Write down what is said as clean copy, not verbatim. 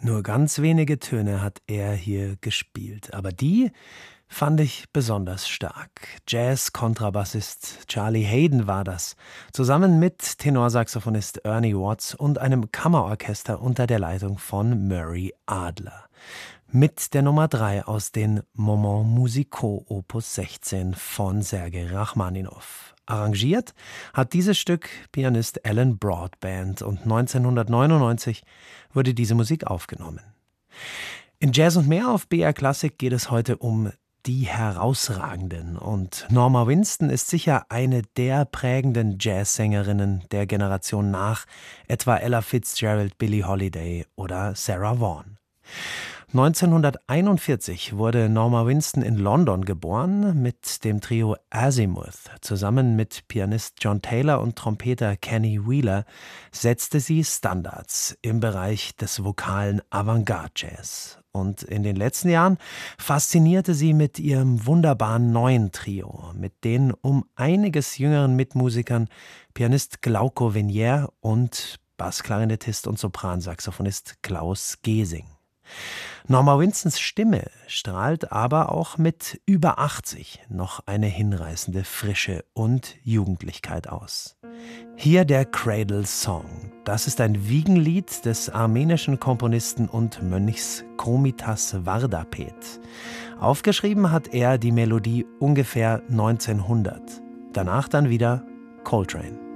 Nur ganz wenige Töne hat er hier gespielt, aber die fand ich besonders stark. Jazz-Kontrabassist Charlie Haden war das, zusammen mit Tenorsaxophonist Ernie Watts und einem Kammerorchester unter der Leitung von Murray Adler. Mit der Nummer 3 aus den Moments Musicaux Opus 16 von Sergei Rachmaninow. Arrangiert hat dieses Stück Pianist Alan Broadbent und 1999 wurde diese Musik aufgenommen. In Jazz und mehr auf BR Klassik geht es heute um die Herausragenden und Norma Winston ist sicher eine der prägenden Jazzsängerinnen der Generation nach etwa Ella Fitzgerald, Billie Holiday oder Sarah Vaughan. 1941 wurde Norma Winston in London geboren. Mit dem Trio Azimuth zusammen mit Pianist John Taylor und Trompeter Kenny Wheeler setzte sie Standards im Bereich des vokalen Avantgarde-Jazz. Und in den letzten Jahren faszinierte sie mit ihrem wunderbaren neuen Trio, mit den um einiges jüngeren Mitmusikern Pianist Glauco Venier und Bassklarinettist und Sopransaxophonist Klaus Gesing. Norma Winstons Stimme strahlt aber auch mit über 80 noch eine hinreißende Frische und Jugendlichkeit aus. Hier der Cradle Song. Das ist ein Wiegenlied des armenischen Komponisten und Mönchs Komitas Vardapet. Aufgeschrieben hat er die Melodie ungefähr 1900. Danach dann wieder Coltrane.